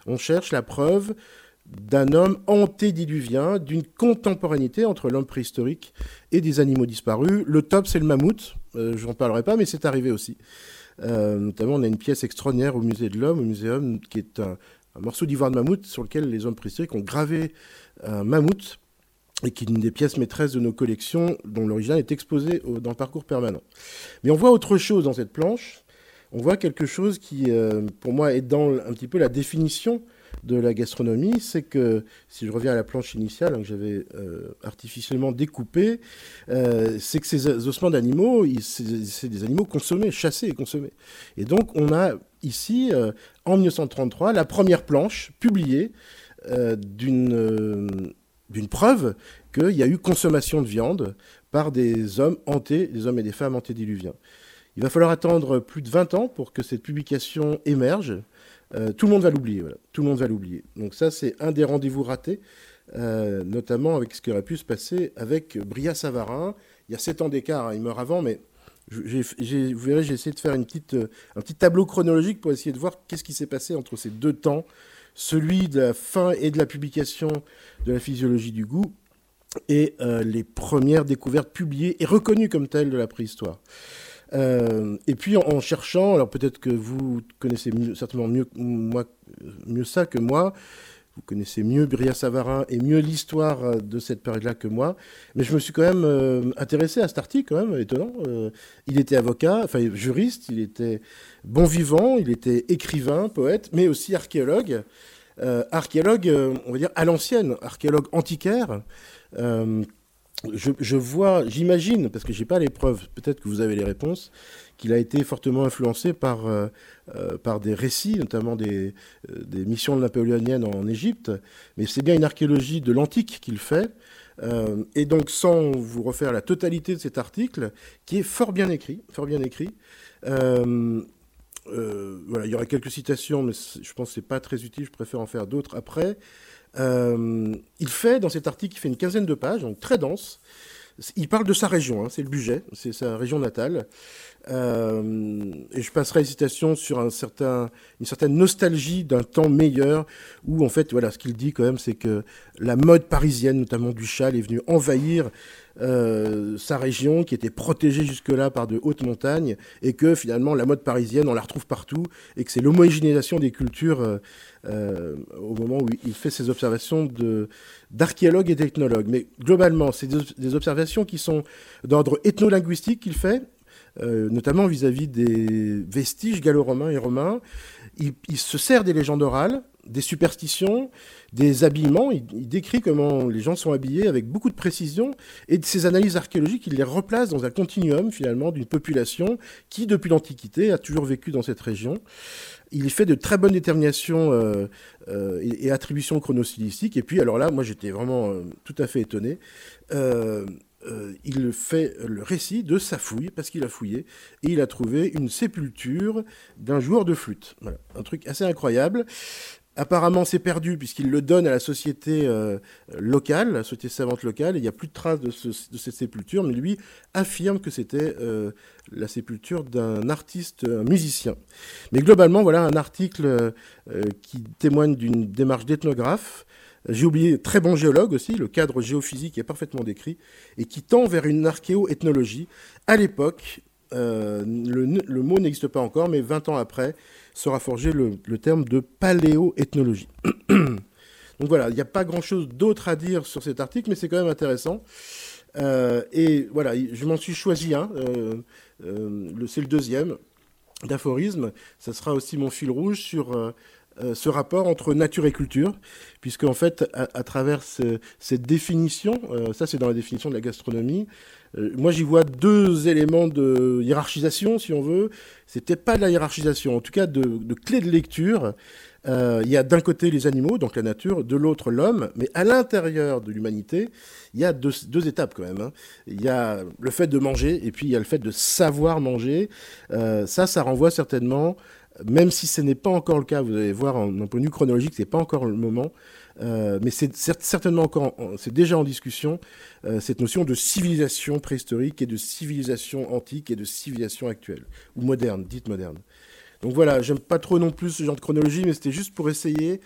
On cherche la preuve d'un homme antédiluvien, d'une contemporanéité entre l'homme préhistorique et des animaux disparus. Le top, c'est le mammouth. Je n'en parlerai pas, mais c'est arrivé aussi. Notamment, on a une pièce extraordinaire au Musée de l'Homme, au Muséum, qui est un morceau d'ivoire de mammouth sur lequel les hommes préhistoriques ont gravé un mammouth, et qui est une des pièces maîtresses de nos collections, dont l'original est exposé dans le parcours permanent. Mais on voit autre chose dans cette planche. On voit quelque chose qui, pour moi, est dans un petit peu la définition de la gastronomie. C'est que, si je reviens à la planche initiale, que j'avais artificiellement découpée, c'est que ces ossements d'animaux, c'est des animaux consommés, chassés et consommés. Et donc, on a ici, en 1933, la première planche publiée d'une preuve qu'il y a eu consommation de viande par des hommes et des femmes antédiluviens. Il va falloir attendre plus de 20 ans pour que cette publication émerge. Tout le monde va l'oublier. Voilà. Tout le monde va l'oublier. Donc ça, c'est un des rendez-vous ratés, notamment avec ce qui aurait pu se passer avec Brillat-Savarin. Il y a 7 ans d'écart, hein, il meurt avant, mais vous verrez, j'ai essayé de faire un petit tableau chronologique pour essayer de voir qu'est-ce qui s'est passé entre ces deux temps, celui de la fin et de la publication de la physiologie du goût et les premières découvertes publiées et reconnues comme telles de la préhistoire. Et puis en cherchant, alors peut-être que vous connaissez certainement mieux ça que moi, vous connaissez mieux Brillat-Savarin et mieux l'histoire de cette période-là que moi, mais je me suis quand même intéressé à cet article, quand même, étonnant. Il était avocat, enfin juriste, il était bon vivant, il était écrivain, poète, mais aussi archéologue. Archéologue, on va dire à l'ancienne, archéologue antiquaire. J'imagine, parce que je n'ai pas les preuves, peut-être que vous avez les réponses, qu'il a été fortement influencé par des récits, notamment des missions napoléoniennes en Égypte. Mais c'est bien une archéologie de l'antique qu'il fait. Et donc, sans vous refaire la totalité de cet article, qui est fort bien écrit. Voilà, il y aura quelques citations, mais je pense que ce n'est pas très utile, je préfère en faire d'autres après. Il fait, dans cet article, il fait une quinzaine de pages, donc très dense. Il parle de sa région, hein, c'est le Bugey, c'est sa région natale. Et je passerai les citations sur une certaine nostalgie d'un temps meilleur, où en fait, voilà, ce qu'il dit quand même, c'est que la mode parisienne, notamment du châle, est venue envahir sa région, qui était protégée jusque-là par de hautes montagnes, et que finalement, la mode parisienne, on la retrouve partout, et que c'est l'homogénéisation des cultures au moment où il fait ses observations d'archéologue et d'ethnologue. Mais globalement, c'est des observations qui sont d'ordre ethnolinguistique qu'il fait, notamment vis-à-vis des vestiges gallo-romains et romains. Il se sert des légendes orales, des superstitions, des habillements. Il décrit comment les gens sont habillés avec beaucoup de précision. Et de ces analyses archéologiques, il les replace dans un continuum, finalement, d'une population qui, depuis l'Antiquité, a toujours vécu dans cette région. Il fait de très bonnes déterminations et attributions chronostylistiques. Et puis, alors là, moi, j'étais vraiment tout à fait étonné. Il fait le récit de sa fouille, parce qu'il a fouillé, et il a trouvé une sépulture d'un joueur de flûte. Voilà, un truc assez incroyable. Apparemment, c'est perdu puisqu'il le donne à la société locale, la société savante locale, et il n'y a plus de traces de cette sépulture, mais lui affirme que c'était la sépulture d'un artiste, un musicien. Mais globalement, voilà un article qui témoigne d'une démarche d'ethnographe. J'ai oublié, très bon géologue aussi, le cadre géophysique est parfaitement décrit, et qui tend vers une archéo-ethnologie. À l'époque, le mot n'existe pas encore, mais 20 ans après, sera forgé le terme de paléoethnologie. Donc voilà, il n'y a pas grand-chose d'autre à dire sur cet article, mais c'est quand même intéressant. Et voilà, je m'en suis choisi un, c'est le deuxième, d'aphorisme. Ça sera aussi mon fil rouge sur ce rapport entre nature et culture, puisque en fait, à travers cette définition, ça c'est dans la définition de la gastronomie, moi j'y vois deux éléments de hiérarchisation, si on veut. C'était pas de la hiérarchisation, en tout cas de clés de lecture. Il y a d'un côté les animaux, donc la nature, de l'autre l'homme, mais à l'intérieur de l'humanité, il y a deux étapes quand même, hein. Il y a le fait de manger, et puis il y a le fait de savoir manger. Ça renvoie certainement, même si ce n'est pas encore le cas, vous allez voir, d'un point de vue chronologique, ce n'est pas encore le moment, mais c'est certainement encore, c'est déjà en discussion, cette notion de civilisation préhistorique et de civilisation antique et de civilisation actuelle, ou moderne, dite moderne. Donc voilà, j'aime pas trop non plus ce genre de chronologie, mais c'était juste pour essayer